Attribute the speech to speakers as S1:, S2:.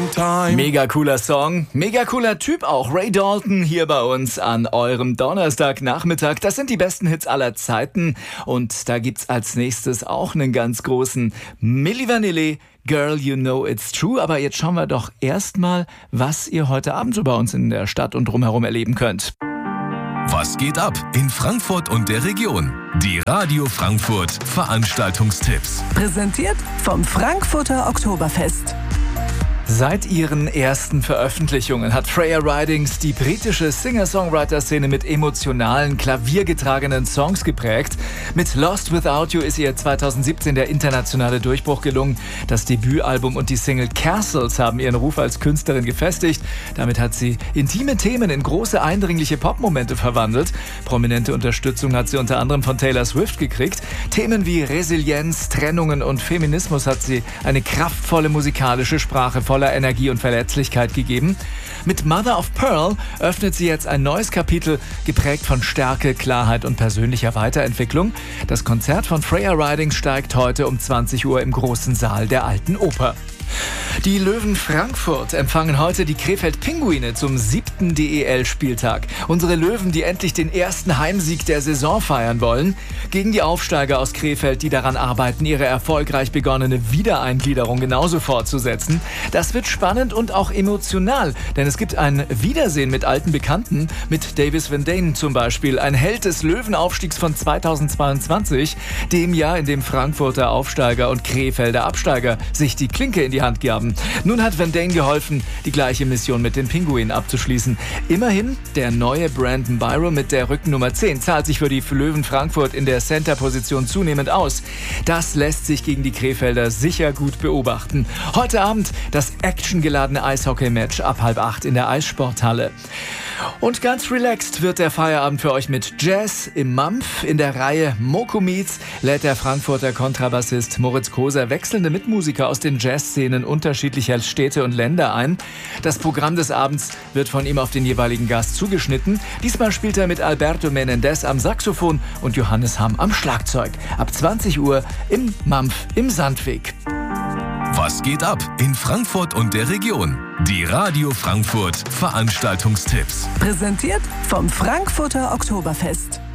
S1: time.
S2: Mega cooler Song, mega cooler Typ auch. Ray Dalton hier bei uns an eurem Donnerstagnachmittag. Das sind die besten Hits aller Zeiten. Und da gibt's als nächstes auch einen ganz großen Milli Vanilli. Girl, you know it's true. Aber jetzt schauen wir doch erstmal, was ihr heute Abend so bei uns in der Stadt und drumherum erleben könnt.
S3: Was geht ab in Frankfurt und der Region? Die Radio Frankfurt Veranstaltungstipps.
S4: Präsentiert vom Frankfurter Oktoberfest.
S2: Seit ihren ersten Veröffentlichungen hat Freya Ridings die britische Singer-Songwriter-Szene mit emotionalen, klaviergetragenen Songs geprägt. Mit Lost Without You ist ihr 2017 der internationale Durchbruch gelungen. Das Debütalbum und die Single Castles haben ihren Ruf als Künstlerin gefestigt. Damit hat sie intime Themen in große, eindringliche Popmomente verwandelt. Prominente Unterstützung hat sie unter anderem von Taylor Swift gekriegt. Themen wie Resilienz, Trennungen und Feminismus hat sie eine kraftvolle musikalische Sprache voller Energie und Verletzlichkeit gegeben. Mit Mother of Pearl öffnet sie jetzt ein neues Kapitel, geprägt von Stärke, Klarheit und persönlicher Weiterentwicklung. Das Konzert von Freya Ridings steigt heute um 20 Uhr im großen Saal der Alten Oper. Die Löwen Frankfurt empfangen heute die Krefeld Pinguine zum 7. DEL-Spieltag. Unsere Löwen, die endlich den ersten Heimsieg der Saison feiern wollen, gegen die Aufsteiger aus Krefeld, die daran arbeiten, ihre erfolgreich begonnene Wiedereingliederung genauso fortzusetzen. Das wird spannend und auch emotional, denn es gibt ein Wiedersehen mit alten Bekannten, mit Davis Van Dane zum Beispiel, ein Held des Löwenaufstiegs von 2022, dem Jahr, in dem Frankfurter Aufsteiger und Krefelder Absteiger sich die Klinke in die Hand gaben. Nun hat Van Dane geholfen, die gleiche Mission mit den Pinguinen abzuschließen. Immerhin, der neue Brandon Byron mit der Rückennummer 10 zahlt sich für die Löwen Frankfurt in der Center-Position zunehmend aus. Das lässt sich gegen die Krefelder sicher gut beobachten. Heute Abend das actiongeladene Eishockey-Match ab 7:30 in der Eissporthalle. Und ganz relaxed wird der Feierabend für euch mit Jazz im Mampf. In der Reihe Moko Meets lädt der Frankfurter Kontrabassist Moritz Koser wechselnde Mitmusiker aus den Jazzszenen unterschiedlicher Städte und Länder ein. Das Programm des Abends wird von ihm auf den jeweiligen Gast zugeschnitten. Diesmal spielt er mit Alberto Menendez am Saxophon und Johannes Hamm am Schlagzeug. Ab 20 Uhr im Mampf im Sandweg.
S3: Was geht ab in Frankfurt und der Region? Die Radio Frankfurt Veranstaltungstipps.
S4: Präsentiert vom Frankfurter Oktoberfest.